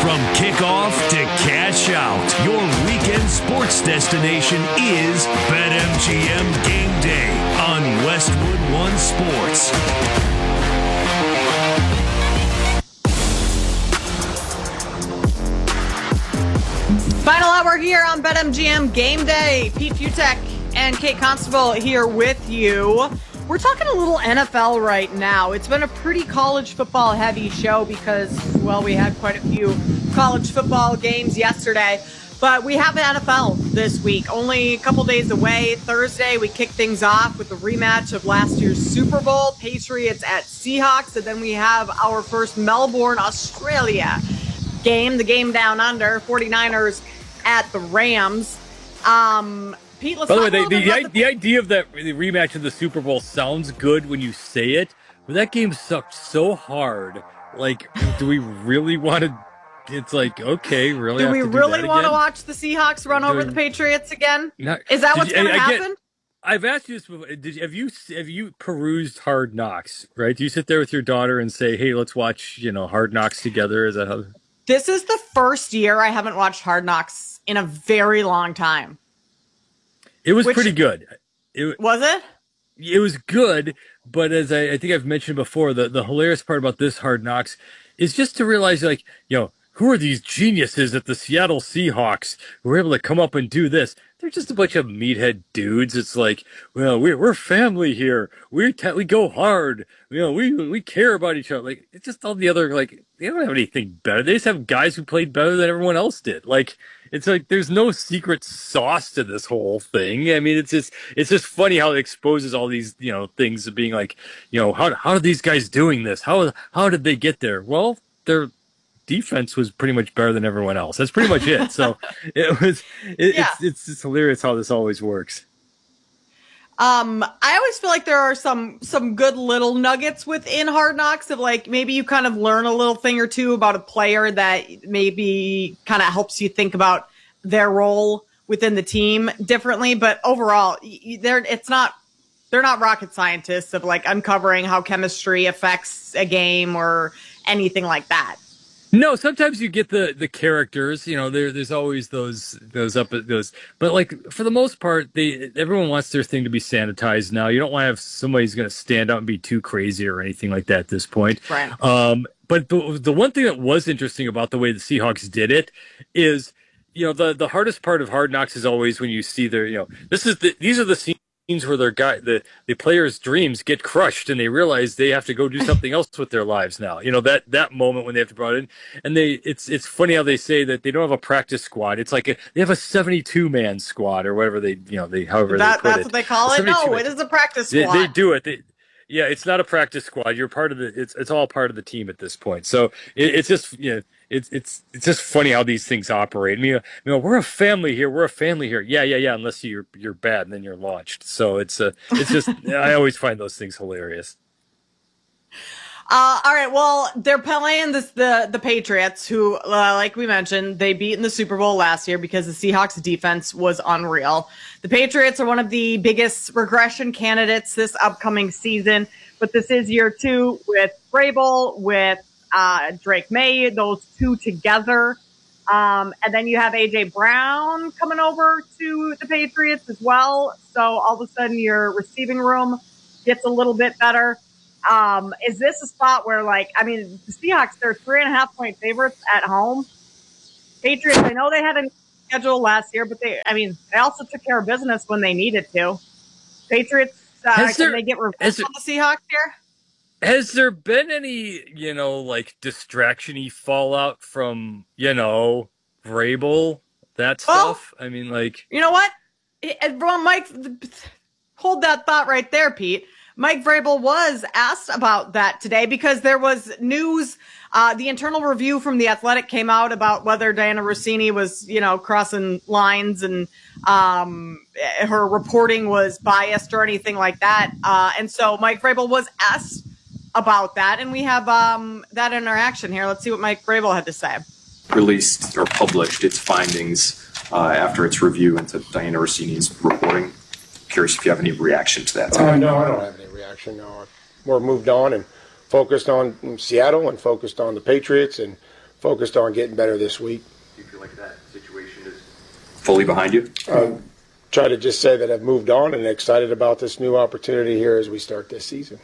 From kickoff to cash out, your weekend sports destination is BetMGM Game Day on Westwood One Sports. Final hour here on BetMGM Game Day. Pete Fiutak and Kate Constable here with you. We're talking a little NFL right now. It's been a pretty college football heavy show because, well, we had quite a few college football games yesterday. But we have the NFL this week, only a couple days away. Thursday, we kick things off with the rematch of last year's Super Bowl, Patriots at Seahawks. And then we have our first Melbourne, Australia game, the game down under, 49ers at the Rams. Pete, let's By the way, the idea of that the rematch of the Super Bowl sounds good when you say it, but that game sucked so hard. Like, do we really want to? It's like, okay, really? Do we really want to again? watch the Seahawks run over the Patriots again? Is that what's going to happen? I've asked you this before. Have you perused Hard Knocks? Right? Do you sit there with your daughter and say, "Hey, let's watch, Hard Knocks together"? Is that how? This is the first year I haven't watched Hard Knocks in a very long time. It was pretty good. Was it? It was good, but as I think I've mentioned before, the hilarious part about this Hard Knocks is just to realize, like, who are these geniuses at the Seattle Seahawks who were able to come up and do this? They're just a bunch of meathead dudes. It's like, well, we're family here. We go hard. We care about each other. Like, it's just all the other, like, they don't have anything better. They just have guys who played better than everyone else did. Like, it's like there's no secret sauce to this whole thing. I mean, it's just funny how it exposes all these things of being like, how are these guys doing this? How did they get there? Well, their defense was pretty much better than everyone else. That's pretty much it. So it's just hilarious how this always works. I always feel like there are some good little nuggets within Hard Knocks of, like, maybe you kind of learn a little thing or two about a player that maybe kind of helps you think about their role within the team differently. But overall, they're not rocket scientists of, like, uncovering how chemistry affects a game or anything like that. No, sometimes you get the characters, there's always those, but, like, for the most part, everyone wants their thing to be sanitized now. You don't want to have somebody who's going to stand out and be too crazy or anything like that at this point. Right. But the one thing that was interesting about the way the Seahawks did it is, the hardest part of Hard Knocks is always when you see these are the scenes where the players' dreams get crushed and they realize they have to go do something else with their lives now. That moment when they have to brought in, and it's funny how they say that they don't have a practice squad. It's like they have a 72-man squad or whatever they put that's it. what they call it. No, it is a practice squad. They do it. It's not a practice squad. You're part of it's all part of the team at this point. So it's just It's just funny how these things operate. I mean, we're a family here. We're a family here. Yeah. Unless you're bad, and then you're launched. So it's just I always find those things hilarious. All right. Well, they're playing the Patriots, who, like we mentioned, they beat in the Super Bowl last year because the Seahawks defense was unreal. The Patriots are one of the biggest regression candidates this upcoming season, but this is year 2 with Vrabel, with Drake May, those two together. And then you have A.J. Brown coming over to the Patriots as well. So all of a sudden your receiving room gets a little bit better. Is this a spot where, like, I mean, the Seahawks, they're 3.5-point favorites at home. Patriots, I know they had a schedule last year, but they also took care of business when they needed to. Patriots, can they get revenge on the Seahawks here? Has there been any, like, distraction-y fallout from, Vrabel, that stuff? I mean, like... You know what? Mike, hold that thought right there, Pete. Mike Vrabel was asked about that today because there was news. The internal review from The Athletic came out about whether Diana Rossini was, crossing lines and her reporting was biased or anything like that. And so Mike Vrabel was asked about that, and we have that interaction here. Let's see what Mike Vrabel had to say. Released or published its findings after its review into Diana Rossini's reporting. Curious if you have any reaction to that. No, I don't have any reaction. No, we're moved on and focused on Seattle and focused on the Patriots and focused on getting better this week. Do you feel like that situation is fully behind you? Try to just say that I've moved on and excited about this new opportunity here as we start this season.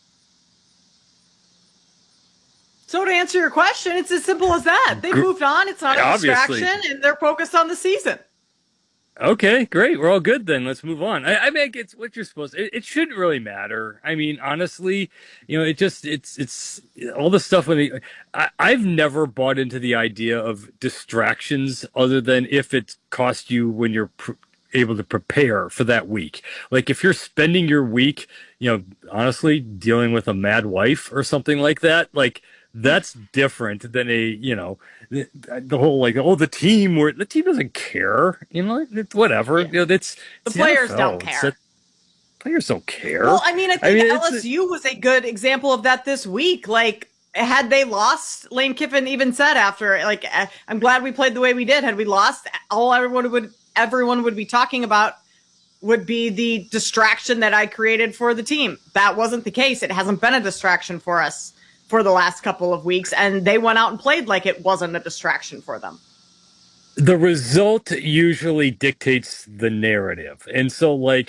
So to answer your question, it's as simple as that. They moved on. It's not a Obviously. distraction, and they're focused on the season. Okay, great. We're all good then. Let's move on. I mean, it's what you're supposed to. It shouldn't really matter. I mean, honestly, it's all the stuff I've never bought into the idea of distractions other than if it costs you when you're able to prepare for that week. Like if you're spending your week, honestly, dealing with a mad wife or something like that, like that's different than the whole the team doesn't care, it's whatever. Yeah. It's The players NFL. don't care. Players don't care. Well, I think LSU was a good example of that this week. Like, had they lost, Lane Kiffin even said after, I'm glad we played the way we did. Had we lost, all everyone would be talking about would be the distraction that I created for the team. That wasn't the case. It hasn't been a distraction for us for the last couple of weeks, and they went out and played like it wasn't a distraction for them. The result usually dictates the narrative. And so if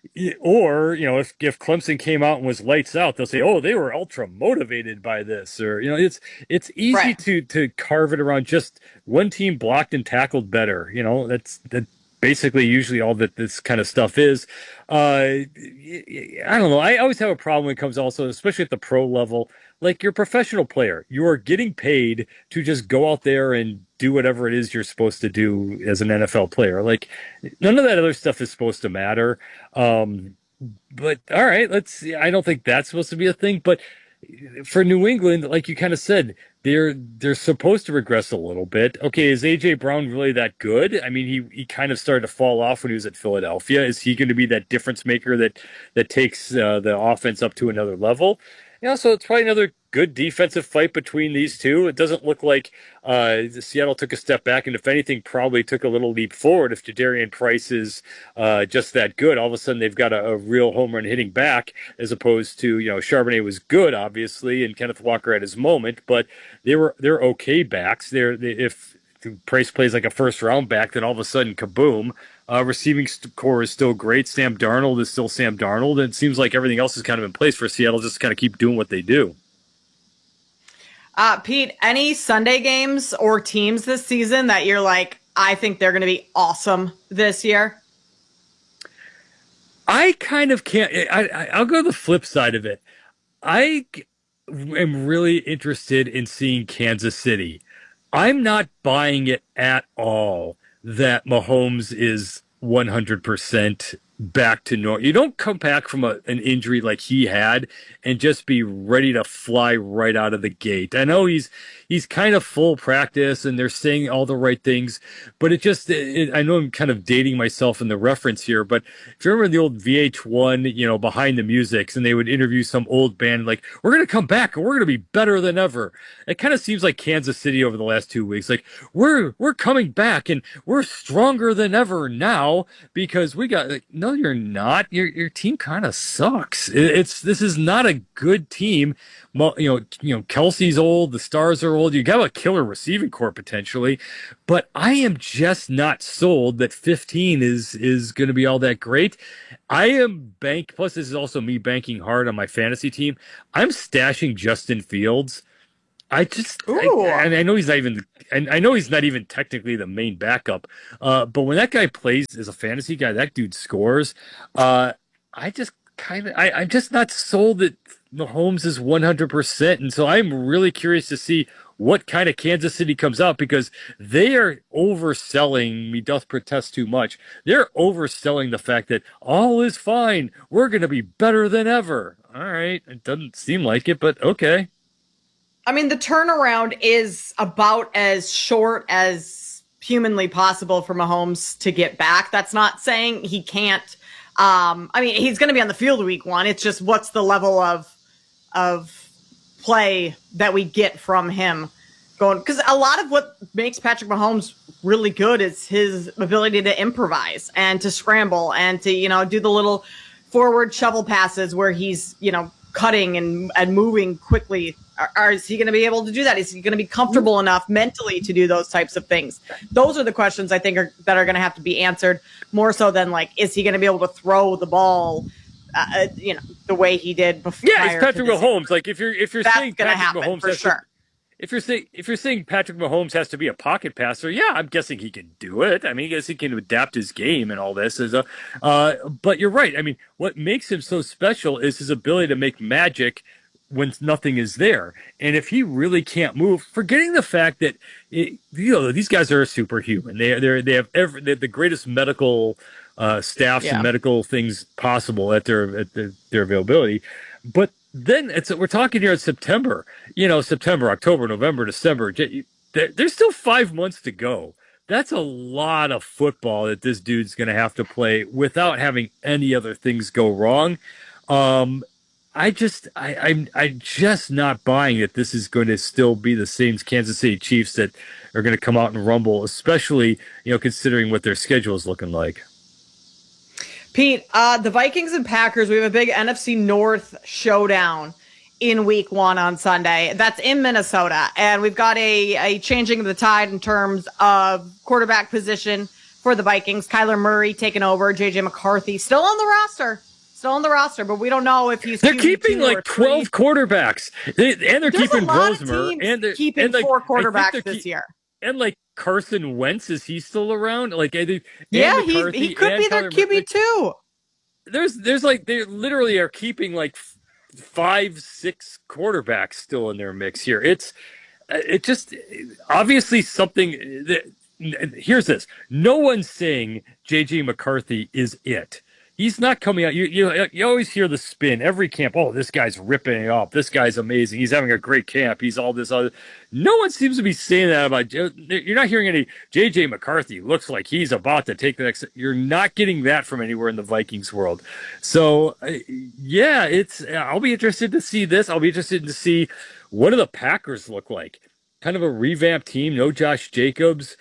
Clemson came out and was lights out, they'll say, oh, they were ultra motivated by this, or, it's easy Right. to carve it around just one team blocked and tackled better. That's basically usually all that this kind of stuff is. I don't know. I always have a problem when it comes also, especially at the pro level. Like, you're a professional player. You are getting paid to just go out there and do whatever it is you're supposed to do as an NFL player. Like, none of that other stuff is supposed to matter. But all right, I don't think that's supposed to be a thing. But for New England, like you kind of said, they're supposed to regress a little bit. Okay, is A.J. Brown really that good? I mean, he kind of started to fall off when he was at Philadelphia. Is he going to be that difference maker that takes the offense up to another level? So it's probably another good defensive fight between these two. It doesn't look like Seattle took a step back, and if anything, probably took a little leap forward. If Jadarian Price is just that good, all of a sudden they've got a real home run hitting back, as opposed to Charbonnet was good, obviously, and Kenneth Walker at his moment, but they're okay backs. If Price plays like a first round back, then all of a sudden, kaboom. Receiving core is still great. Sam Darnold is still Sam Darnold. And it seems like everything else is kind of in place for Seattle just to kind of keep doing what they do. Pete, any Sunday games or teams this season that you're like, I think they're going to be awesome this year? I kind of can't. I'll go the flip side of it. I am really interested in seeing Kansas City. I'm not buying it at all that Mahomes is 100% back to normal. You don't come back from an injury like he had and just be ready to fly right out of the gate. I know he's kind of full practice and they're saying all the right things, but I know I'm kind of dating myself in the reference here, but if you remember the old VH1, behind the music, and they would interview some old band like, we're going to come back and we're going to be better than ever. It kind of seems like Kansas City over the last 2 weeks. Like, we're coming back and we're stronger than ever now because we got, no, you're not. Your team kind of sucks. This is not a good team. Kelsey's old, the stars are old. You got a killer receiving core potentially, but I am just not sold that 15 is going to be all that great. I am plus this is also me banking hard on my fantasy team. I'm stashing Justin Fields. I know he's not even, and I know he's not even technically the main backup. But when that guy plays as a fantasy guy, that dude scores. I'm just not sold that Mahomes is 100%. And so I'm really curious to see what kind of Kansas City comes out, because they are overselling, me doth protest too much. They're overselling the fact that all is fine. We're going to be better than ever. All right. It doesn't seem like it, but okay. I mean, the turnaround is about as short as humanly possible for Mahomes to get back. That's not saying he can't. He's going to be on the field week 1. It's just what's the level of play that we get from him going. Because a lot of what makes Patrick Mahomes really good is his ability to improvise and to scramble and to, do the little forward shovel passes where he's, cutting and moving quickly. Is he going to be able to do that? Is he going to be comfortable enough mentally to do those types of things? Those are the questions I think that are going to have to be answered more so than like, is he going to be able to throw the ball, the way he did before? Yeah, it's Patrick Mahomes. Like if you're saying Patrick Mahomes for sure. If you're saying Patrick Mahomes has to be a pocket passer, yeah, I'm guessing he can do it. I mean, I guess he can adapt his game and all this. But you're right. I mean, what makes him so special is his ability to make magic when nothing is there. And if he really can't move, forgetting the fact that these guys are superhuman. They have the greatest medical staffs and medical things possible at their availability, but then we're talking here in September, September, October, November, December. There's still 5 months to go. That's a lot of football that this dude's going to have to play without having any other things go wrong. I'm just not buying that this is going to still be the same Kansas City Chiefs that are going to come out and rumble, especially, considering what their schedule is looking like. Pete, the Vikings and Packers, we have a big NFC North showdown in week 1 on Sunday. That's in Minnesota. And we've got a changing of the tide in terms of quarterback position for the Vikings. Kyler Murray taking over, JJ McCarthy still on the roster, but we don't know if he's. They're keeping like 12 quarterbacks, and they're keeping Rosemer, and they're keeping 4 quarterbacks this year. And like Carson Wentz, is he still around? Like, he could be their QB too. There's like they literally are keeping like 5-6 quarterbacks still in their mix here. It just obviously something. Here's this: no one's saying JJ McCarthy is it. He's not coming out. You always hear the spin every camp. Oh, this guy's ripping it off. This guy's amazing. He's having a great camp. He's all this other. No one seems to be saying that about. You're not hearing any JJ McCarthy looks like he's about to take the next. You're not getting that from anywhere in the Vikings world. So yeah, I'll be interested to see this. I'll be interested to see what do the Packers look like. Kind of a revamped team. No Josh Jacobs.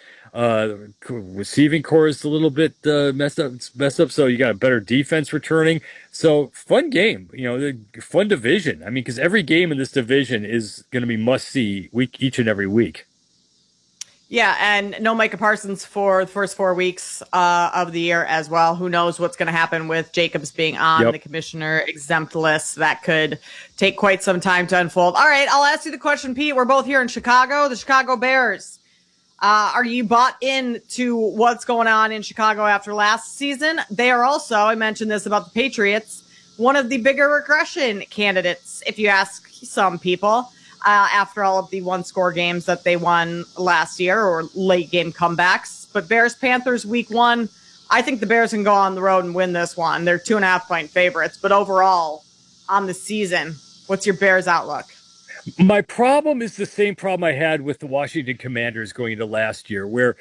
Receiving core is a little bit messed up. So you got a better defense returning. So fun game, fun division. I mean, because every game in this division is going to be must see each and every week. Yeah, and no Micah Parsons for the first 4 weeks of the year as well. Who knows what's going to happen with Jacobs being on the commissioner exempt list? That could take quite some time to unfold. All right, I'll ask you the question, Pete. We're both here in Chicago, the Chicago Bears. Are you bought into what's going on in Chicago after last season? They are also, I mentioned this about the Patriots, one of the bigger regression candidates, if you ask some people, after all of the one-score games that they won last year or late-game comebacks. But Bears-Panthers week 1, I think the Bears can go on the road and win this one. They're 2.5-point favorites. But overall, on the season, what's your Bears outlook? My problem is the same problem I had with the Washington Commanders going into last year, where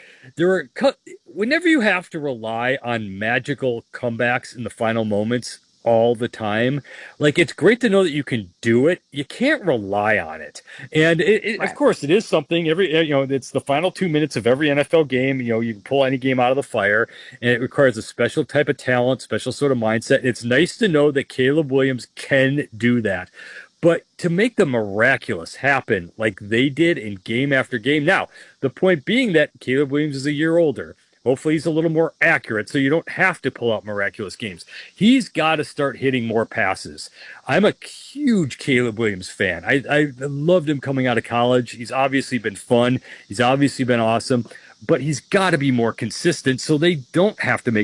whenever you have to rely on magical comebacks in the final moments all the time, like it's great to know that you can do it. You can't rely on it. And right. Of course, it is something it's the final 2 minutes of every NFL game. You can pull any game out of the fire, and it requires a special type of talent, special sort of mindset. It's nice to know that Caleb Williams can do that. But to make the miraculous happen like they did in game after game. Now, the point being that Caleb Williams is a year older. Hopefully he's a little more accurate, so you don't have to pull out miraculous games. He's got to start hitting more passes. I'm a huge Caleb Williams fan. I loved him coming out of college. He's obviously been fun. He's obviously been awesome. But he's got to be more consistent so they don't have to make